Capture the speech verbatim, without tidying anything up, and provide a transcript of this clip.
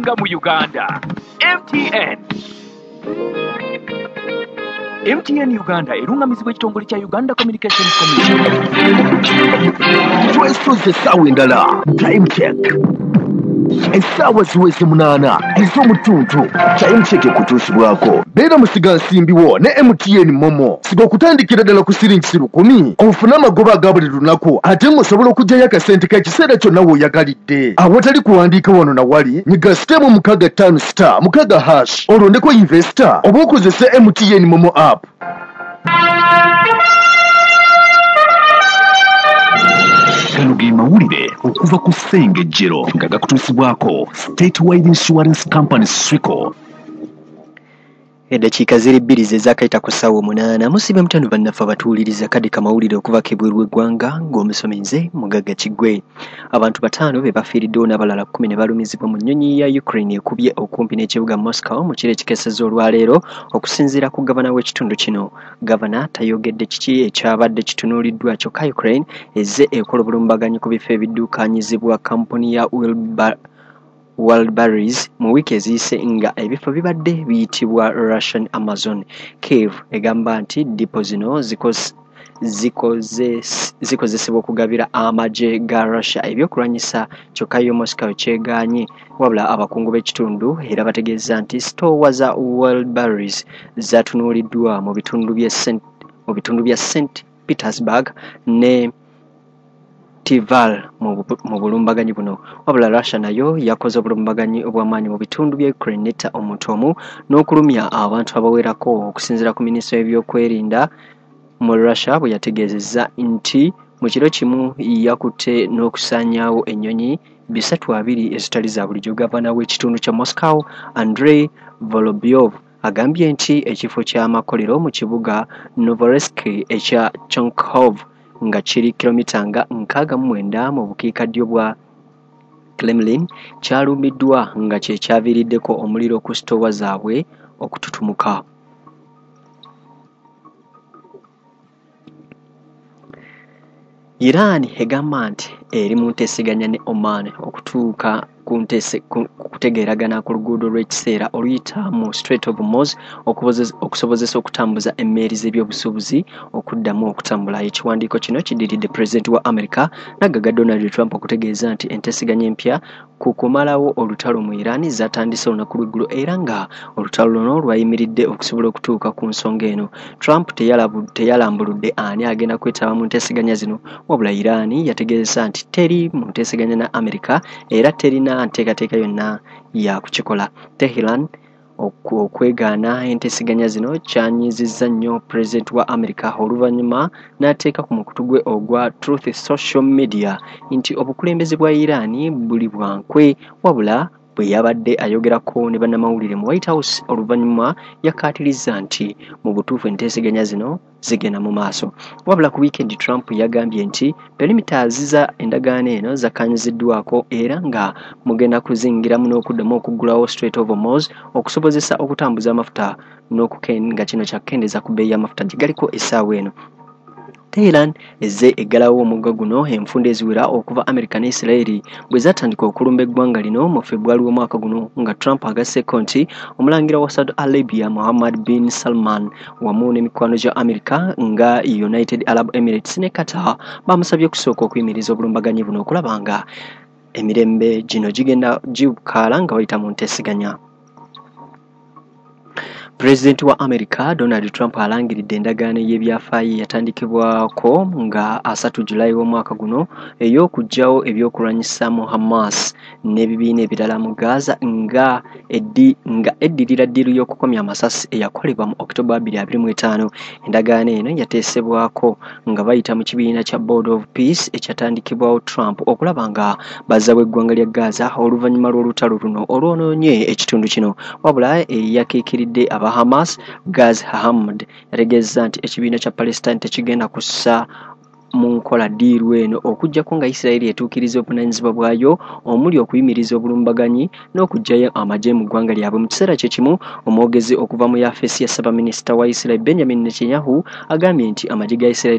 ebisinga mu Uganda. M T N. M T N Uganda erungamizibwa ekitongole kya Uganda Communications Commission. Twesoze essaawa endala time check. Essaawa ziweze munaana ez'omutuntu time check ekutuusibwako. Beera musigansimbiwo ne M T N Momo. Siga okutandikira ddala ku siringi lukumi ofune amagoba aga buli lunaku ate ng'osobola okuggyayo akasente k'ekiseera kyonna w'oyagalidde. Awatali kuwandiika wano na wali nyiga sitemu mukaga ttaano sita mukaga hash olondeko investor oba okozese M T N Momo app. Gano ge mawulire okuva ku Ssengejjero nga gakutuusibwako Statewide Insurance Company Swico. Eddakiika ziri bbiri ze zaakayita ku ssaawa munaana musibe mutano bannaffe abatuwuliriza kadi kamawulire okuva k'ebweru w'eggwanga ng'omusomi nze Mugagga Kiggwe. Abantu bataano be bafiiriddewo n'abalala kkumi ne balumizibwa mu nnyonyi ya Ukraine ekubye okumpi n'ekibuga Moscow mu kiro ekikesezza olwaleero okusinziira ku gavana w'ekitundu kino. Gavana tayogedde kiki ekyabadde kitunuuliddwa kyokka Ukraine ezze ekola obulumbaganyi ku bifo ebidduukanyizibwa kampuni ya Wilbur Wildberries mu wiiki eziyise nga ebifo bibadde biyitibwa Russian Amazon. Kiev egamba nti dipo zino zikozesebwa okugabira amagye ga Russia ebyokulwanyisa kyokka yo Moscow kyegaanye wabula abakungu b'ekitundu era bategeeza nti sitoowa za Wildberries zatunuuliddwa mu bitundu bya Saint Petersburg ne Tival mu bulumbaganyi buno. Wabula Russia nayo yakoze obulumbaganyi obw'amaanyi mu bitundu bya Ukraine netta omuntu omu n'okulumya abantu abawerako okusinziira ku minisitule y'ebyokwerinda mu Russia bwe yategeezezza nti mu kiro kimu yakutte n'okusaanyaawo ennyonyi bisatu abiri ezitali za bulijjo. Gavana w'ekitundu kya Moscow Andrei Volobyov agambye nti ekifo ky'amakolero mu kibuga Novorossiysk ekya Chonkhov nga kiri kilomita nga nkaaga mu mwenda mu bukiikaddyo bwa Kremlin kyalumiddwa nga kye kyaviiriddeko omuliro ku sitoowa zaabwe okututumuka. Iran egamba nti eri mu nteeseganya ne Oman okutuuka ku kutegeeragana ku luguudo lw'ekiseera oluyita mu Strait of Hormuz okusobozesa okutambuza emmeeri z'ebyobusuubuzi okuddamu okutambula. Ekiwandiiko kino kiddiridde Pulezidenti wa America n'aggaga Donald Trump okutegeeza nti enteeseganya empya ku kumalawo olutalo mu Iran zatandise olunaku lw'eggulo era nga olutalo luno lwayimiridde okusobola okutuuka ku nsonga eno. Trump teyalambuludde ani agenda kwetaba mu nteeseganya zino wabula Iran yategeeza nti teri mu nteeseganya na America era terina nteekateeka yonna ya kukikola. Tehran okwegaana enteeseganya zino kyanyizizza nnyo Pulezidenti wa America oluvannyuma n'ateeka ku mukutu gwe ogwa Truth Social Media nti obukulembeze bwa Iran buli bwankwe wabula bwe yabadde ayogerako ne bannamawulire mu White House oluvannyuma yakkaatirizza nti mu butuufu enteeseganya zino zigenda mu maaso. Wabula ku weekend Trump yagambye nti perimeters za endagaano eno zakkaanyiziddwako era nga mugenda kuzingiramu n'okuddamu okuggulawo Strait of Hormuz okusobozesa okutambuza amafuta n'okukenga kino kyakendeeza ku bbeeyi y'amafuta gye galiko essaawa eno. Tehran ezze eggalawo omugga guno enfunda eziwera okuva America ne Israel bwe zatandika okulumba eggwanga lino mu February w'omwaka guno nga Trump agasseeko nti omulangira wa Saudi Arabia Mohammed bin Salman wamu n'emikwano gya America nga United Arab Emirates ne Qatar bamusabye okusooka okuyimiriza obulumbaganyi buno okulaba nga emirembe gino gigenda gibukaala nga bayita mu nteeseganya. Pulezidenti wa America Donald Trump alangiridde endagaano y'ebyafaayo yatandikibwako nga asatu Julayi w'omwaka guno ey'okuggyawo ebyokulwanyisa mu Hamas n'ebibiina ebirala mu Gaza nga eddi nga eddirira ddiru y'okukomya amasasi eyakolebwa mu October abiri abiri mu etaano. Endagaano eno yateesebwako nga bayita mu kibiina kya Board of Peace ekyatandikibwawo Trump okulaba nga bazzawo eggwanga lya Gaza oluvannyuma lw'olutalo luno olwonoonye ekitundu kino. Wabula eyakiikiridde aba Hamas Gaz Hamad yategeeza nti ekibiina kya Palestine tekigenda kussa mu nkola ddiiru eno okuggyako nga Isirayiri etuukiriza obuvunaanyizibwa bwayo omuli okuyimiriza obulumbaganyi n'okuggyayo amagye mu ggwanga lyabwe. Mu kiseera kye kimu omwogezi okuva mu yafeesi ya Ssabaminisita wa Isirayiri Benjamin Netanyahu agambye nti amagye ga Isirayiri